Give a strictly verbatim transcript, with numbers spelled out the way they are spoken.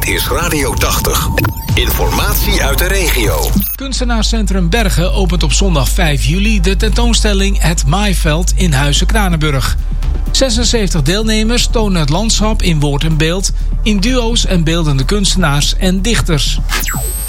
Dit is Radio tachtig. Informatie uit de regio. Kunstenaarscentrum Bergen opent op zondag vijf juli de tentoonstelling Het Maaiveld in Huize Kranenburg. zesenzeventig deelnemers tonen het landschap in woord en beeld, in duo's en beeldende kunstenaars en dichters.